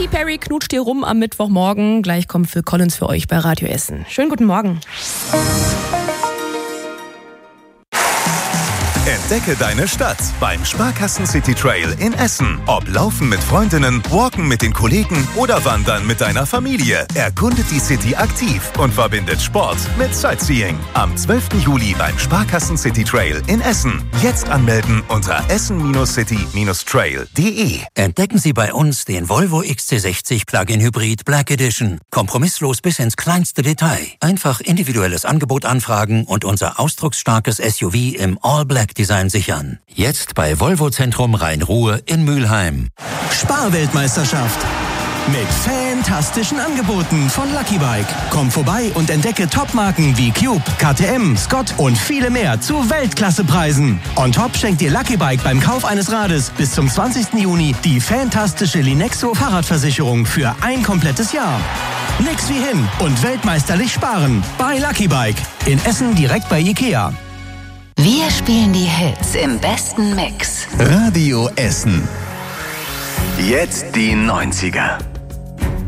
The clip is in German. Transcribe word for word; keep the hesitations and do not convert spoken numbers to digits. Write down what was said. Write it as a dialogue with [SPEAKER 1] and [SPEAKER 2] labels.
[SPEAKER 1] Katy Perry knutscht hier rum am Mittwochmorgen. Gleich kommt Phil Collins für euch bei Radio Essen. Schönen guten Morgen.
[SPEAKER 2] Entdecke deine Stadt beim Sparkassen City Trail in Essen. Ob Laufen mit Freundinnen, Walken mit den Kollegen oder Wandern mit deiner Familie. Erkundet die City aktiv und verbindet Sport mit Sightseeing. Am zwölften Juli beim Sparkassen City Trail in Essen. Jetzt anmelden unter essen city trail punkt de.
[SPEAKER 3] Entdecken Sie bei uns den Volvo X C sechzig Plug-in Hybrid Black Edition. Kompromisslos bis ins kleinste Detail. Einfach individuelles Angebot anfragen und unser ausdrucksstarkes S U V im All-Black Design sichern. Jetzt bei Volvo Zentrum Rhein-Ruhr in Mülheim.
[SPEAKER 4] Sparweltmeisterschaft mit fantastischen Angeboten von Lucky Bike. Komm vorbei und entdecke Topmarken wie Cube, K T M, Scott und viele mehr zu Weltklassepreisen. On top schenkt dir Lucky Bike beim Kauf eines Rades bis zum zwanzigsten Juni die fantastische Linexo Fahrradversicherung für ein komplettes Jahr. Nix wie hin und weltmeisterlich sparen bei Lucky Bike. In Essen direkt bei Ikea.
[SPEAKER 5] Wir spielen die Hits im besten Mix.
[SPEAKER 2] Radio Essen. Jetzt die neunziger.